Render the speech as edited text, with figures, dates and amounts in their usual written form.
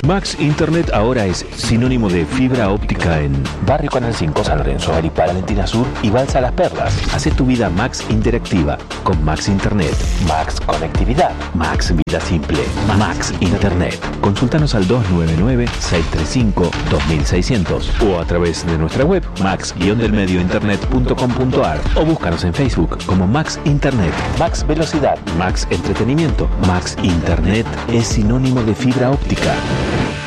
Max Internet ahora es sinónimo de fibra óptica en Barrio Canal 5, San Lorenzo, Aripá, Valentina Sur y Balsa Las Perlas. Hace tu vida Max interactiva con Max Internet. Max Conectividad. Max Vida Simple. Max Internet. Consultanos al 299-635-2600 o a través de nuestra web max-delmediointernet.com.ar o búscanos en Facebook como Max Internet. Max Velocidad. Max Entretenimiento. Max Internet es sinónimo de fibra óptica.